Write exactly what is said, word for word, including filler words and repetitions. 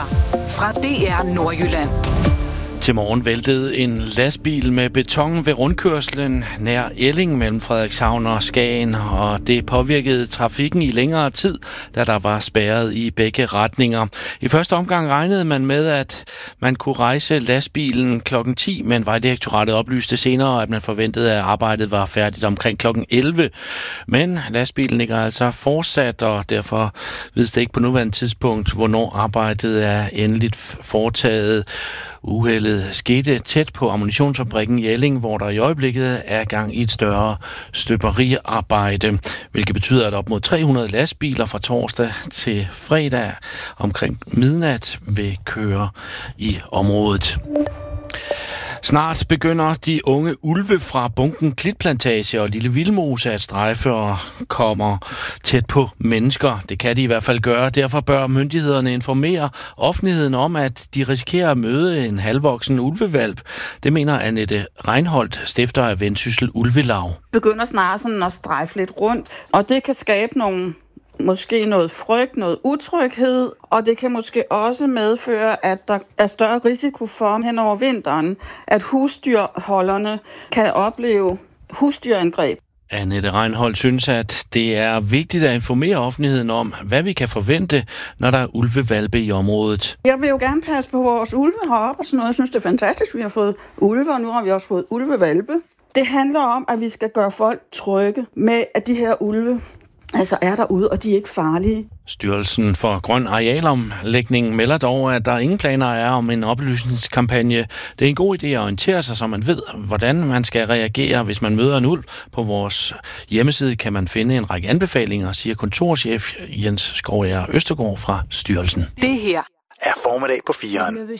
Nyheder fra D R Nordjylland. Til morgen væltede en lastbil med beton ved rundkørslen nær Elling mellem Frederikshavn og Skagen, og det påvirkede trafikken i længere tid, da der var spærret i begge retninger. I første omgang regnede man med, at man kunne rejse lastbilen klokken ti, men Vejdirektoratet oplyste senere, at man forventede, at arbejdet var færdigt omkring klokken elleve. Men lastbilen ligger altså fortsat, og derfor vides det ikke på nuværende tidspunkt, hvornår arbejdet er endeligt foretaget. Uheldet skete tæt på ammunitionsfabrikken i Elling, hvor der i øjeblikket er gang i et større støberiarbejde, hvilket betyder, at op mod tre hundrede lastbiler fra torsdag til fredag omkring midnat vil køre i området. Snart begynder de unge ulve fra Bunken Klitplantage og Lille Vildmose at strejfe og kommer tæt på mennesker. Det kan de i hvert fald gøre. Derfor bør myndighederne informere offentligheden om, at de risikerer at møde en halvvoksen ulvevalp. Det mener Annette Reinholdt, stifter af Vendsyssel Ulvelaug. Begynder snart sådan at strejfe lidt rundt, og det kan skabe nogle måske noget frygt, noget utryghed, og det kan måske også medføre, at der er større risiko for hen over vinteren, at husdyrholderne kan opleve husdyrangreb. Annette Reinholdt synes, at det er vigtigt at informere offentligheden om, hvad vi kan forvente, når der er ulvevalpe i området. Jeg vil jo gerne passe på vores ulve heroppe og sådan noget. Jeg synes, det er fantastisk, vi har fået ulve, og nu har vi også fået ulvevalpe. Det handler om, at vi skal gøre folk trygge med, at de her ulve altså er derude, og de er ikke farlige. Styrelsen for Grøn Arealomlægning melder dog, at der ingen planer er om en oplysningskampagne. Det er en god idé at orientere sig, så man ved, hvordan man skal reagere, hvis man møder en ulv. På vores hjemmeside kan man finde en række anbefalinger, siger kontorchef Jens Skovager Østergaard fra styrelsen. Det her er formiddag på firen.